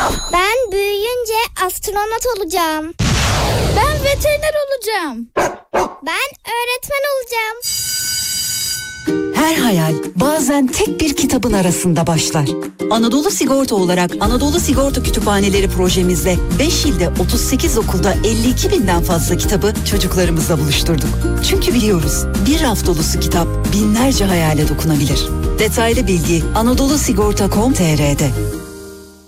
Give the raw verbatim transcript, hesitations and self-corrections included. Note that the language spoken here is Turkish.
Ben büyüyünce astronot olacağım. Ben veteriner olacağım. Ben öğretmen olacağım. Her hayal bazen tek bir kitabın arasında başlar. Anadolu Sigorta olarak Anadolu Sigorta Kütüphaneleri projemizle beş ilde otuz sekiz okulda elli iki binden fazla kitabı çocuklarımızla buluşturduk. Çünkü biliyoruz bir raf dolusu kitap binlerce hayale dokunabilir. Detaylı bilgi anadolu sigorta nokta com nokta tr'de.